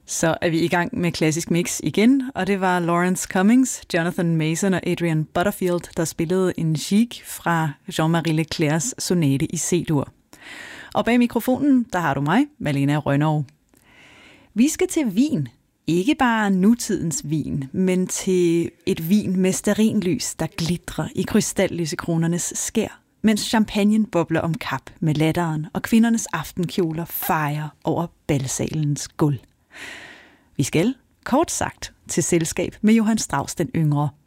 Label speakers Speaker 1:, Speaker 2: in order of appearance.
Speaker 1: Så er vi i gang med Klassisk Mix igen, og det var Lawrence Cummings, Jonathan Mason og Adrian Butterfield, der spillede en chic fra Jean-Marie Leclercs sonate i C-dur. Og bag mikrofonen, der har du mig, Malena Rønnow. Vi skal til Wien. Ikke bare nutidens vin, men til et vin med stearinlys, der glitrer i krystallysekronernes skær, mens champagne bobler om kap med latteren, og kvindernes aftenkjoler fejrer over balsalens gulv. Vi skal, kort sagt, til selskab med Johann Strauss den yngre.